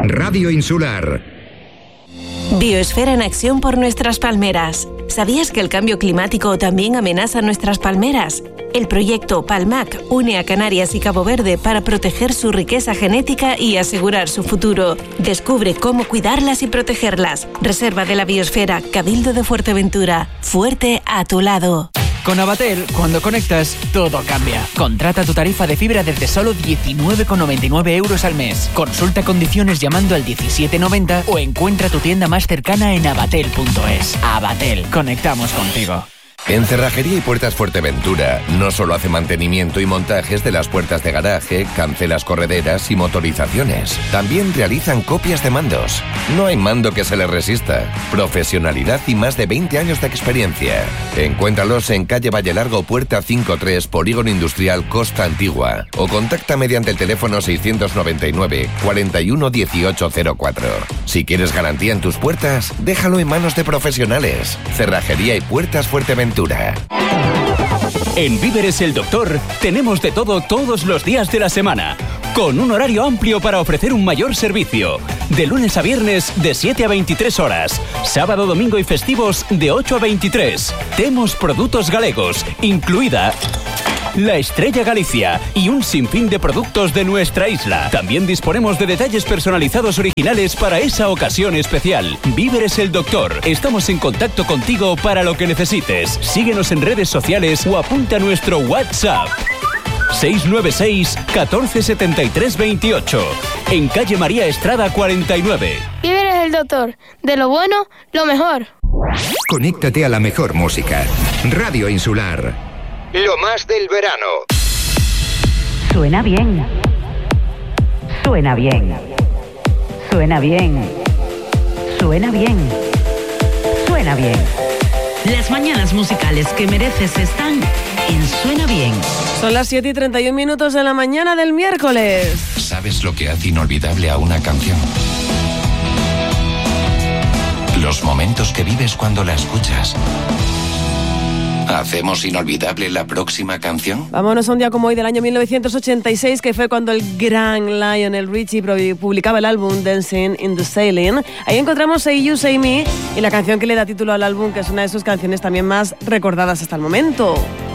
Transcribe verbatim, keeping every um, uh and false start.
Radio Insular. Biosfera en acción por nuestras palmeras. ¿Sabías que el cambio climático también amenaza nuestras palmeras? El proyecto PALMAC une a Canarias y Cabo Verde para proteger su riqueza genética y asegurar su futuro. Descubre cómo cuidarlas y protegerlas. Reserva de la Biosfera, Cabildo de Fuerteventura. Fuerte a tu lado. Con Avatel, cuando conectas, todo cambia. Contrata tu tarifa de fibra desde solo diecinueve con noventa y nueve euros al mes. Consulta condiciones llamando al diecisiete noventa o encuentra tu tienda más cercana en avatel punto es. Avatel, conectamos contigo. En Cerrajería y Puertas Fuerteventura no solo hace mantenimiento y montajes de las puertas de garaje, cancelas correderas y motorizaciones. También realizan copias de mandos. No hay mando que se les resista. Profesionalidad y más de veinte años de experiencia. Encuéntralos en calle Valle Largo, puerta cincuenta y tres, Polígono Industrial Costa Antigua. O contacta mediante el teléfono seiscientos noventa y nueve, cuarenta y uno, dieciocho cero cuatro. Si quieres garantía en tus puertas, déjalo en manos de profesionales. Cerrajería y Puertas Fuerteventura. En Víveres El Doctor tenemos de todo todos los días de la semana, con un horario amplio para ofrecer un mayor servicio. De lunes a viernes de siete a veintitrés horas, sábado, domingo y festivos de ocho a veintitrés. Temos productos galegos, incluida la Estrella Galicia y un sinfín de productos de nuestra isla. También disponemos de detalles personalizados originales para esa ocasión especial. Víveres El Doctor. Estamos en contacto contigo para lo que necesites. Síguenos en redes sociales o apunta a nuestro WhatsApp. seis nueve seis, catorce setenta y tres veintiocho. En calle María Estrada cuarenta y nueve. Víveres El Doctor. De lo bueno, lo mejor. Conéctate a la mejor música. Radio Insular. Lo más del verano. Suena bien. Suena bien. Suena bien. Suena bien. Suena bien. Las mañanas musicales que mereces están en Suena Bien. Son las siete y treinta y un minutos de la mañana del miércoles. ¿Sabes lo que hace inolvidable a una canción? Los momentos que vives cuando la escuchas. ¿Hacemos inolvidable la próxima canción? Vámonos a un día como hoy del año mil novecientos ochenta y seis, que fue cuando el gran Lionel Richie publicaba el álbum Dancing in the Sailing. Ahí encontramos Say You, Say Me y la canción que le da título al álbum, que es una de sus canciones también más recordadas hasta el momento.